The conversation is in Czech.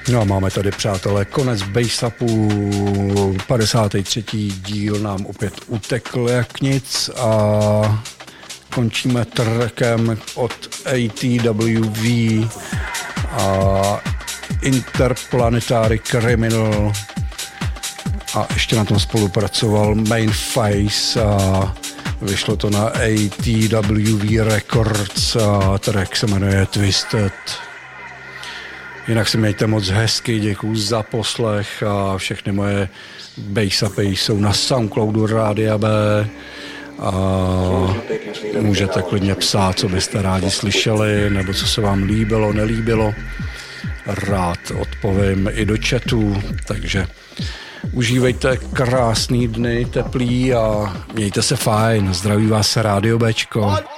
No a máme tady, přátelé, konec Baseapu, 53. díl nám opět utekl jak nic a končíme trackem od ATWV a Interplanetary Criminal a ještě na tom spolupracoval Mainface a vyšlo to na ATWV Records a track se jmenuje Twisted. Jinak si mějte moc hezky, děkuju za poslech a všechny moje bassupy jsou na Soundcloudu Rádia B a můžete klidně psát, co byste rádi slyšeli nebo co se vám líbilo, nelíbilo. Rád odpovím i do chatu, takže užívejte krásný dny, teplý a mějte se fajn. Zdraví vás Rádio Bčko.